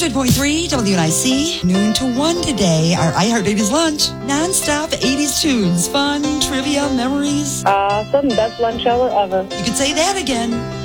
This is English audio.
100.3 WNIC, noon to 1 today. Our iHeartRadio's lunch. Non-stop 80s tunes, fun, trivia, memories. Awesome. Best lunch hour ever. You could say that again.